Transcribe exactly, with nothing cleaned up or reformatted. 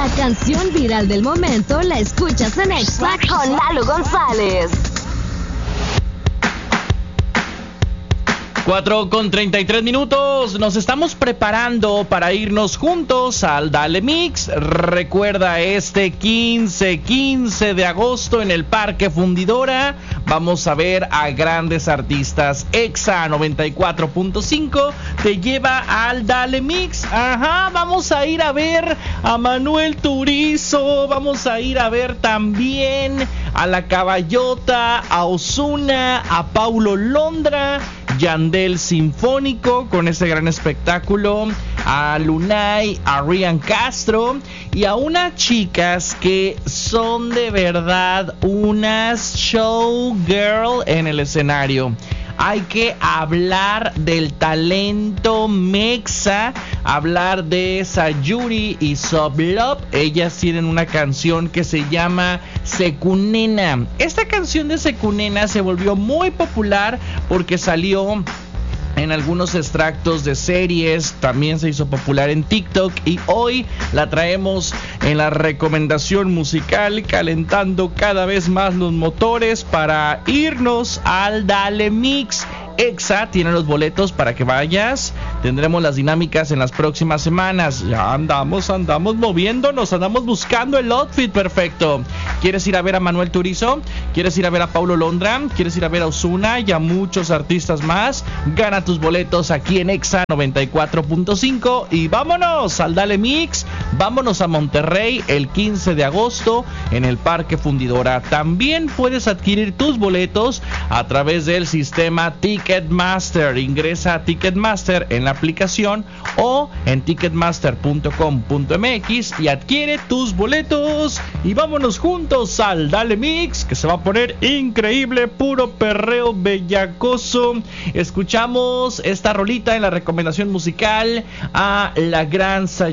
La canción viral del momento la escuchas en Extra con Lalo González. cuatro con treinta y tres minutos. Nos estamos preparando para irnos juntos al Dale Mix. Recuerda, este quince de agosto en el Parque Fundidora vamos a ver a grandes artistas. Exa noventa y cuatro punto cinco te lleva al Dale Mix. Ajá, vamos a ir a ver a Manuel Turizo. Vamos a ir a ver también a La Caballota, a Ozuna, a Paulo Londra, Yandel Sinfónico con ese gran espectáculo, a Lunay, a Ryan Castro y a unas chicas que son de verdad unas showgirl en el escenario. Hay que hablar del talento mexa, hablar de Sayuri y Soblop. Ellas tienen una canción que se llama Secunena. Esta canción de Secunena se volvió muy popular porque salió en algunos extractos de series, también se hizo popular en TikTok y hoy la traemos en la recomendación musical, calentando cada vez más los motores para irnos al Dale Mix. Exa tiene los boletos para que vayas. Tendremos las dinámicas en las próximas semanas. Ya andamos, andamos moviéndonos, andamos buscando el outfit perfecto. ¿Quieres ir a ver a Manuel Turizo? ¿Quieres ir a ver a Paulo Londra? ¿Quieres ir a ver a Ozuna y a muchos artistas más? Gana tus boletos aquí en Exa noventa y cuatro punto cinco y vámonos al Dale Mix. Vámonos a Monterrey el quince de agosto en el Parque Fundidora. También puedes adquirir tus boletos a través del sistema Ticketmaster. Ingresa a Ticketmaster en la aplicación o en ticketmaster punto com punto m x y adquiere tus boletos y vámonos juntos al Dale Mix, que se va a poner increíble, puro perreo bellacoso. Escuchamos esta rolita en la recomendación musical a la gran Sayuri.